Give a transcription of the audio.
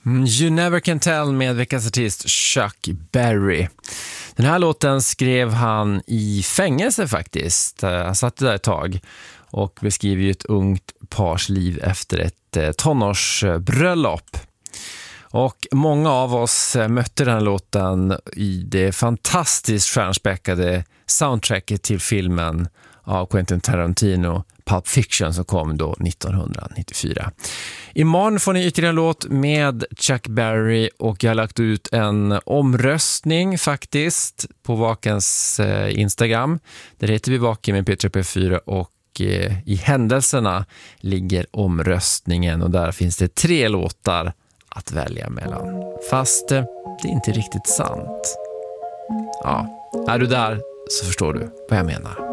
You Never Can Tell med veckans artist Chuck Berry. Den här låten skrev han i fängelse faktiskt. Han satt där ett tag och beskriver ju ett ungt pars liv efter ett tonårsbröllop. Och många av oss mötte den här låten i det fantastiskt stjärnspäckade soundtracket till filmen av Quentin Tarantino, Pulp Fiction, som kom då 1994. Imorgon får ni ytterligare en låt med Chuck Berry och jag har lagt ut en omröstning faktiskt på Vakens Instagram. Där heter vi Vaken med P3P4 och i händelserna ligger omröstningen och där finns det 3 låtar att välja mellan. Fast det är inte riktigt sant. Ja, är du där så förstår du vad jag menar.